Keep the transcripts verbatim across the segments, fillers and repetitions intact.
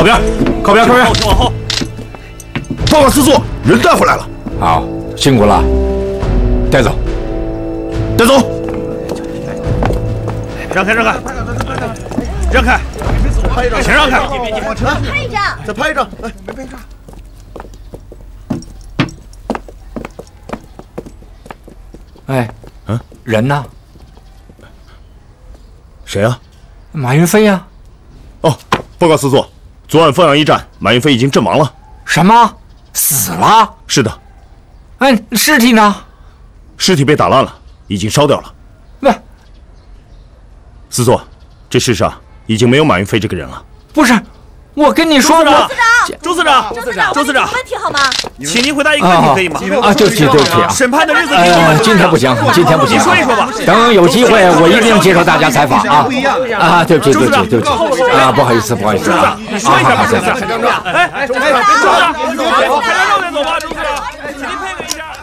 靠边，靠边，靠边！ 往后。 报告司座，人带回来了。 好，辛苦了，带走， 带走。 让开，让开，让开， 拍一张， 请让开， 往前拍一张， 再拍一张，来，没拍一张。 哎， 嗯， 人呢？ 谁啊？ 马云飞呀。 哦，报告司座，昨晚凤阳一战，马云飞已经阵亡了。 什么？死了？ 是的。 哎，尸体呢？ 尸体被打烂了，已经烧掉了。 不， 司座，这世上已经没有马云飞这个人了。 不是，我跟你说过。 周司长， 周司长， 周司长， 问题好吗？ 请您回答一个问题，可以吗？ 啊，对不起，对不起啊。 审判的日子给呃，今天不行，今天不行。 你说一说吧。 等有机会，我一定接受大家采访啊。啊，对不起，对不起，对不起。啊，不好意思，不好意思啊。 你说一下吧，周司长。 陈厂长， 哎哎，周司长，周司长，开张肉再走吧，周司长，请您配合一下。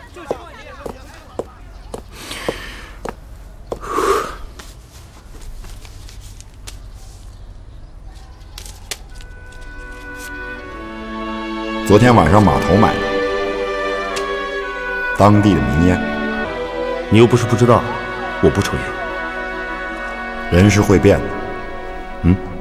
昨天晚上码头买的，当地的名烟。 你又不是不知道，我不抽烟。 人是会变的，嗯。